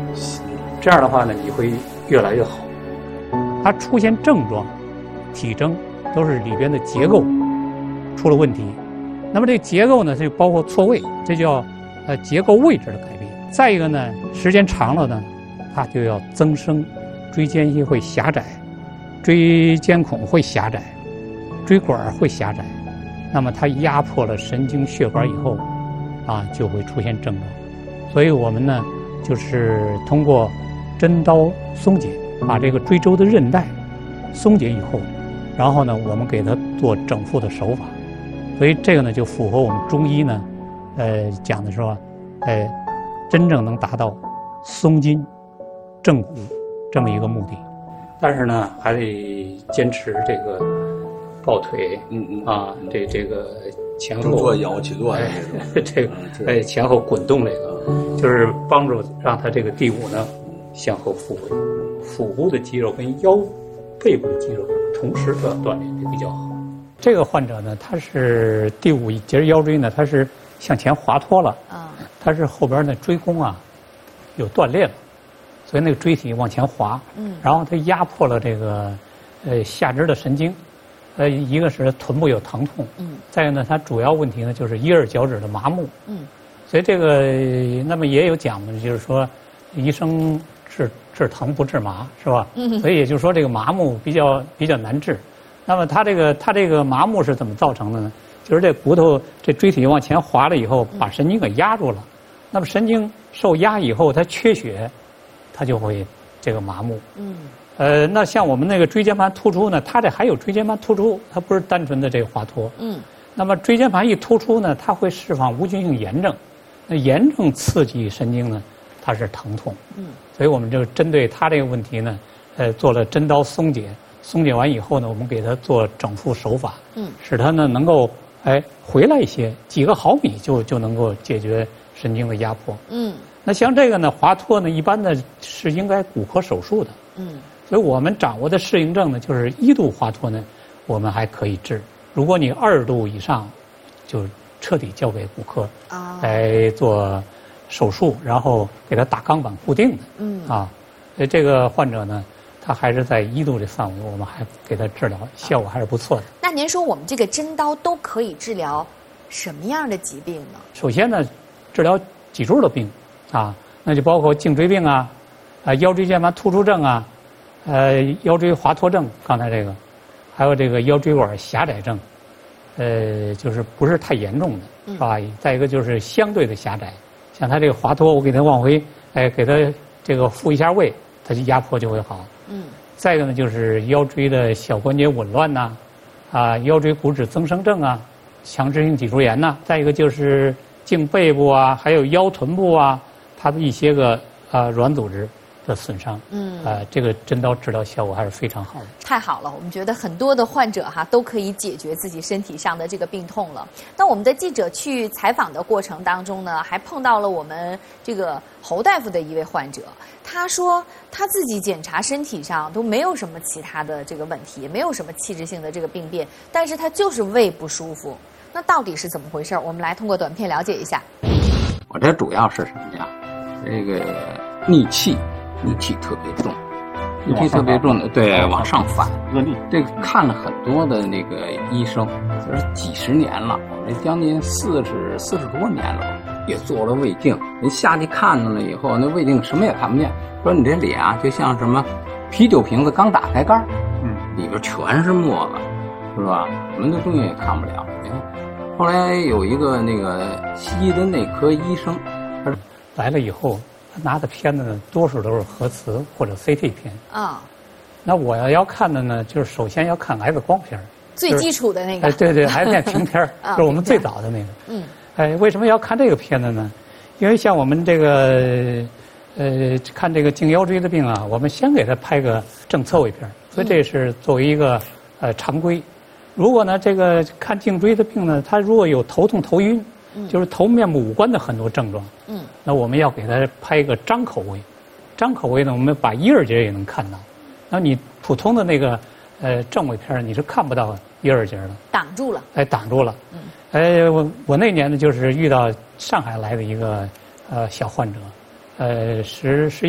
这样的话呢，你会越来越好。它出现症状、体征都是里边的结构出了问题。那么这个结构呢，就包括错位，这叫结构位置的改变。再一个呢，时间长了呢，它就要增生，椎间隙会狭窄，椎间孔会狭窄，椎管会狭窄。那么它压迫了神经血管以后，就会出现症状。所以我们呢，就是通过针刀松解，把这个椎周的韧带松解以后，然后呢，我们给它做整复的手法。所以这个呢，就符合我们中医呢，讲的说，真正能达到松筋、正骨这么一个目的。但是呢，还得坚持这个抱腿，这个前后做仰卧起坐这个前后滚动这个，就是帮助让它这个第五呢向后复回，腹部的肌肉跟腰背部的肌肉同时都要锻炼，这比较好。这个患者呢，他是第五节腰椎呢，他是向前滑脱了，他是后边的椎弓有断裂了，所以那个椎体往前滑，然后它压迫了这个下肢的神经，一个是臀部有疼痛，再一个呢，它主要问题呢就是一二脚趾的麻木，所以这个那么也有讲的，就是说医生治疼不治麻，是吧？所以也就是说这个麻木比较难治。那么它这个麻木是怎么造成的呢？就是这骨头这椎体往前滑了以后，把神经给压住了。那么神经受压以后，它缺血，它就会这个麻木。那像我们那个椎间盘突出呢，它这还有椎间盘突出，它不是单纯的这个滑脱。那么椎间盘一突出呢，它会释放无菌性炎症。那炎症刺激神经呢，它是疼痛。所以我们就针对它这个问题呢，做了针刀松解。松解完以后呢，我们给它做整复手法，使它呢能够回来一些，几个毫米就能够解决神经的压迫。那像这个呢，滑脱呢，一般的是应该骨科手术的。所以我们掌握的适应症呢，就是1度滑脱呢，我们还可以治。如果你2度以上，就彻底交给骨科来做手术，然后给它打钢板固定的。所以这个患者呢，他还是在1度这范围，我们还给他治疗，效果还是不错的。 那您说我们这个针刀都可以治疗什么样的疾病呢？ 首先呢，治疗脊柱的病那就包括颈椎病腰椎间盘突出症腰椎滑脱症，刚才这个，还有这个腰椎管狭窄症，就是不是太严重的，是吧？再一个就是相对的狭窄，像他这个滑脱，我给他往回，给他这个复一下位，它就压迫就会好。再一个呢，就是腰椎的小关节紊乱腰椎骨质增生症强直性脊柱炎再一个就是颈背部还有腰臀部它的一些个软组织的损伤。这个针刀治疗效果还是非常好的。 太好了，我们觉得很多的患者都可以解决自己身体上的这个病痛了。那我们的记者去采访的过程当中呢，还碰到了我们这个侯大夫的一位患者，他说他自己检查身体上都没有什么其他的这个问题，也没有什么器质性的这个病变，但是他就是胃不舒服。那到底是怎么回事？我们来通过短片了解一下。 我这主要是什么呀？这个逆气特别重，逆气特别重的，对，往上反。这个看了很多的那个医生，就是几十年了，我这将近40多年了，也做了胃镜。人下去看了以后，那胃镜什么也看不见，说你这脸就像什么啤酒瓶子刚打开盖，里边全是沫子，是吧？什么的东西也看不了。后来有一个那个西医的内科医生，他来了以后，他拿的片子呢，多数都是核磁或者 CT 片。那我要看的呢，就是首先要看 X 光片， 最基础的那个。 对，X 片平片就是我们最早的那个。为什么要看这个片子呢？因为像我们这个看这个颈腰椎的病我们先给他拍个正侧位片，所以这是作为一个常规。如果呢，这个看颈椎的病呢，他如果有头痛、头晕，就是头面部五官的很多症状，那我们要给他拍一个张口位。张口位呢，我们把1、2节也能看到。那你普通的那个正位片你是看不到1、2节的， 挡住了。 挡住了。我那年呢，就是遇到上海来的一个小患者，11